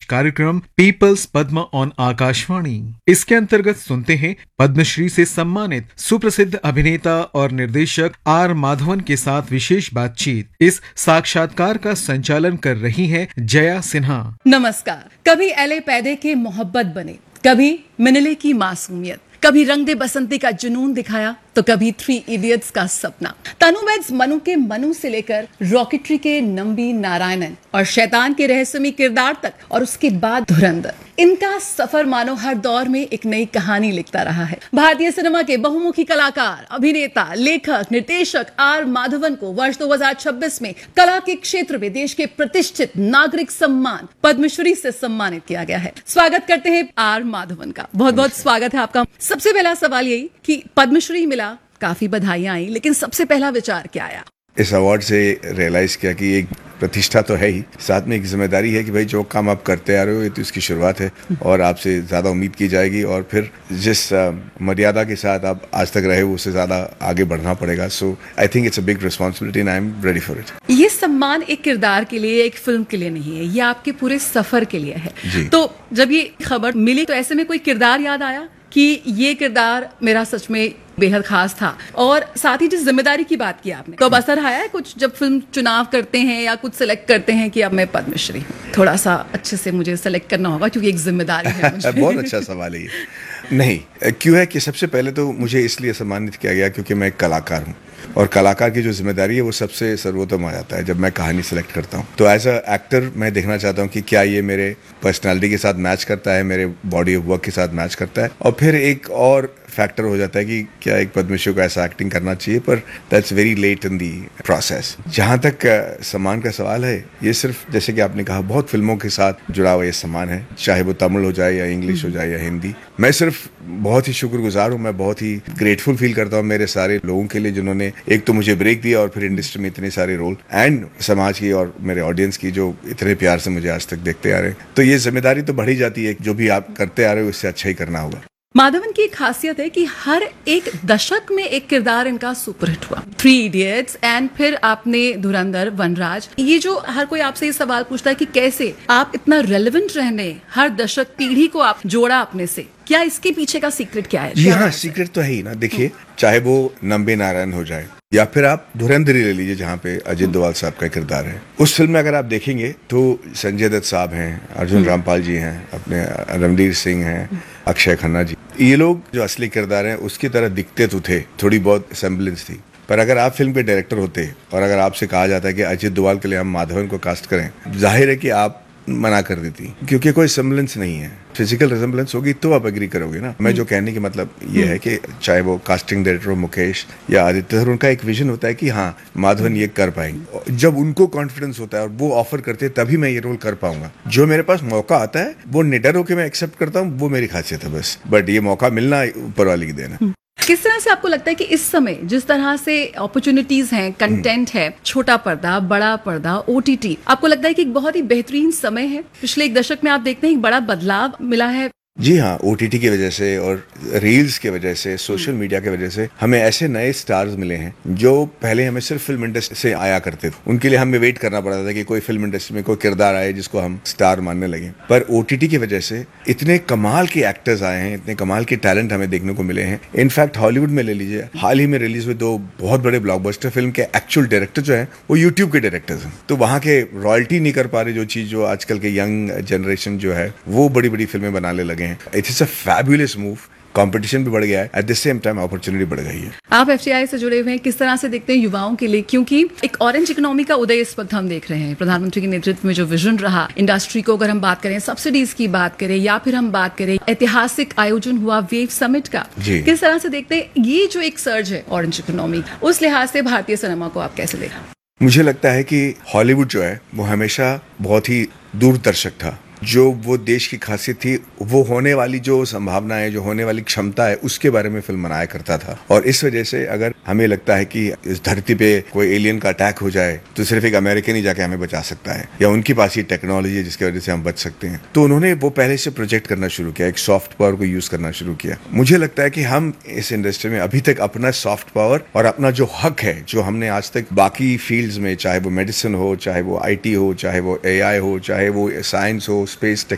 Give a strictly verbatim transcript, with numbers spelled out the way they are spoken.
कार्यक्रम peoples Padma on Akashvani. इसके अंतर्गत सुनते हैं पद्मश्री से सम्मानित सुप्रसिद्ध अभिनेता और निर्देशक आर माधवन के साथ विशेष बातचीत। इस साक्षात्कार का संचालन कर रही हैं जया सिन्हा। नमस्कार। कभी एले पैदे के मोहब्बत बने, कभी मिनले की मासूमियत, कभी रंग दे बसंती का जुनून दिखाया तो कभी थ्री इडियट्स का सपना। तनु वेड्स मनु के मनु से लेकर रॉकेटरी के नंबी नारायणन और शैतान के रहस्यमयी किरदार तक और उसके बाद धुरंधर, इनका सफर मानो हर दौर में एक नई कहानी लिखता रहा है। भारतीय सिनेमा के बहुमुखी कलाकार, अभिनेता, लेखक, निर्देशक आर माधवन को वर्ष दो हज़ार छब्बीस में कला के क्षेत्र में देश के प्रतिष्ठित नागरिक सम्मान पद्मश्री से सम्मानित किया गया है। स्वागत करते हैं आर माधवन का। बहुत बहुत स्वागत है आपका। सबसे पहला सवाल यही कि पद्मश्री मिला, काफी बधाइयां आई, लेकिन सबसे पहला विचार क्या आया? इस अवार्ड से रियलाइज किया कि एक प्रतिष्ठा तो है ही, साथ में एक जिम्मेदारी है कि भाई जो काम आप करते आ रहे हो ये तो इसकी शुरुआत है और आपसे ज़्यादा उम्मीद की जाएगी और फिर जिस मर्यादा के साथ आप आज तक रहे हो उससे ज़्यादा आगे बढ़ना पड़ेगा। सो I think it's a big responsibility and I am ready for it. ये सम्मान एक किरदार के लिए, एक फिल्म के लिए नहीं है, ये आपके पूरे सफर के लिए है। तो जब ये खबर मिली तो ऐसे में कोई किरदार याद आया कि ये किरदार मेरा सच में बेहद खास था? और साथ ही जिस जिम्मेदारी की बात की आपने, तो अब असर आया है कुछ जब फिल्म चुनाव करते हैं या कुछ सिलेक्ट करते हैं कि अब मैं पद्मश्री हूँ, थोड़ा सा अच्छे से मुझे सिलेक्ट करना होगा क्योंकि एक जिम्मेदारी है मुझे। बहुत अच्छा सवाल है ये। नहीं, क्यों है कि सबसे पहले तो मुझे इसलिए सम्मानित किया गया क्योंकि मैं एक कलाकार हूँ और कलाकार की जो जिम्मेदारी है वो सबसे सर्वोत्तम आ जाता है जब मैं कहानी सेलेक्ट करता हूँ। तो एज अ एक्टर मैं देखना चाहता हूँ कि क्या ये मेरे पर्सनालिटी के साथ मैच करता है, मेरे बॉडी ऑफ वर्क के साथ मैच करता है। और फिर एक और फैक्टर हो जाता है कि क्या एक पद्मश्री को ऐसा एक्टिंग करना चाहिए, पर that's very late in the process. जहाँ तक सम्मान का सवाल है, ये सिर्फ जैसे कि आपने कहा बहुत फिल्मों के साथ जुड़ा हुआ ये सम्मान है, चाहे वो तमिल हो जाए या इंग्लिश हो जाए या हिंदी। मैं सिर्फ बहुत ही शुक्रगुजार हूँ, मैं बहुत ही ग्रेटफुल फील करता हूँ मेरे सारे लोगों के लिए जिन्होंने एक तो मुझे ब्रेक दिया और फिर इंडस्ट्री में इतने सारे रोल, एंड समाज की और मेरे ऑडियंस की जो इतने प्यार से मुझे आज तक देखते आ रहे हैं। तो ये जिम्मेदारी तो बढ़ी जाती है, जो भी आप करते आ रहे हो उससे अच्छा ही करना होगा। माधवन की एक खासियत है कि हर एक दशक में एक किरदार इनका सुपरहिट हुआ। थ्री इडियट्स एंड फिर आपने धुरंधर, वनराज। ये जो हर कोई आपसे ये सवाल पूछता है कि कैसे आप इतना रेलेवेंट रहने, हर दशक पीढ़ी को आप जोड़ा अपने से, क्या इसके पीछे का सीक्रेट क्या है? जी हाँ, सीक्रेट तो है ही ना। देखिए, चाहे वो नंबे नारायण हो जाए या फिर आप धुरंधर ले लीजिए जहाँ पे अजित डोभाल साहब का किरदार है। उस फिल्म में अगर आप देखेंगे तो संजय दत्त साहब हैं, अर्जुन रामपाल जी हैं, अपने रणवीर सिंह हैं, अक्षय खन्ना जी, ये लोग जो असली किरदार हैं उसकी तरह दिखते तो थे, थोड़ी बहुत सेम्बलेंस थी। पर अगर आप फिल्म के डायरेक्टर होते और अगर आपसे कहा जाता है कि अजित डोभाल के लिए हम माधवन को कास्ट करें, जाहिर है कि आप मना कर देती, क्योंकि कोई सेम्बलेंस नहीं है। फिजिकल रिजेम्बलेंस होगी तो आप एग्री करोगे ना। मैं जो कहने की मतलब ये है कि चाहे वो कास्टिंग डायरेक्टर हो मुकेश या आदित्य, उनका एक विजन होता है कि हाँ माधवन ये कर पाएंगे। जब उनको कॉन्फिडेंस होता है और वो ऑफर करते हैं तभी मैं ये रोल कर पाऊंगा। जो मेरे पास मौका आता है वो निडर होकर मैं एक्सेप्ट करता हूँ, वो मेरी खासियत है बस। बट ये मौका मिलना ऊपर वाली की देन है। किस तरह से आपको लगता है कि इस समय जिस तरह से अपॉर्चुनिटीज हैं, कंटेंट है, छोटा पर्दा, बड़ा पर्दा, ओटीटी, आपको लगता है कि एक बहुत ही बेहतरीन समय है? पिछले एक दशक में आप देखते हैं एक बड़ा बदलाव मिला है। जी हाँ, ओटीटी की वजह से और रील्स की वजह से, सोशल मीडिया की वजह से हमें ऐसे नए स्टार्स मिले हैं जो पहले हमें सिर्फ फिल्म इंडस्ट्री से आया करते थे। उनके लिए हमें वेट करना पड़ता था कि कोई फिल्म इंडस्ट्री में कोई किरदार आए जिसको हम स्टार मानने लगे। पर ओटीटी की वजह से इतने कमाल के एक्टर्स आए हैं, इतने कमाल के टैलेंट हमें देखने को मिले हैं। इनफैक्ट हॉलीवुड में ले लीजिए, हाल ही में रिलीज हुए दो बहुत बड़े ब्लॉकबस्टर फिल्म के एक्चुअल डायरेक्टर जो है वो यूट्यूब के डायरेक्टर्स हैं। तो वहाँ के रॉयल्टी नहीं कर पा रहे, जो चीज जो आजकल के यंग जनरेशन जो है वो बड़ी बड़ी फिल्में बनाने लगे हैं। It is a fabulous move. Competition भी बढ़ गया है, at the same time opportunity बढ़ गई है। आप एफटीआई से जुड़े हुए हैं, किस तरह से देखते हैं युवाओं के लिए? क्योंकि एक ऑरेंज इकोनॉमी का उदय इस वक्त हम देख रहे हैं। प्रधानमंत्री के नेतृत्व में जो विजन रहा इंडस्ट्री को, अगर हम बात करें सब्सिडीज की बात करें या फिर हम बात करें ऐतिहासिक आयोजन हुआ वेव समिट का, किस तरह से देखते हैं ये जो एक सर्ज है ऑरेंज इकोनॉमी, उस लिहाज से भारतीय सिनेमा को आप कैसे देखा? मुझे लगता है कि हॉलीवुड जो है वो हमेशा बहुत ही दूरदर्शक था। जो वो देश की खासियत थी, वो होने वाली जो संभावना है, जो होने वाली क्षमता है, उसके बारे में फिल्म बनाया करता था। और इस वजह से अगर हमें लगता है कि इस धरती पे कोई एलियन का अटैक हो जाए तो सिर्फ एक अमेरिकन ही जाके हमें बचा सकता है, या उनके पास ये टेक्नोलॉजी है जिसकी वजह से हम बच सकते हैं, तो उन्होंने वो पहले से प्रोजेक्ट करना शुरू किया, एक सॉफ्ट पावर को यूज करना शुरू किया। मुझे लगता है कि हम इस इंडस्ट्री में अभी तक अपना सॉफ्ट पावर और अपना जो हक है, जो हमने आज तक बाकी फील्ड्स में, चाहे वो मेडिसिन हो, चाहे वो आई टी हो, चाहे वो ए आई हो, चाहे वो साइंस हो, स्पेस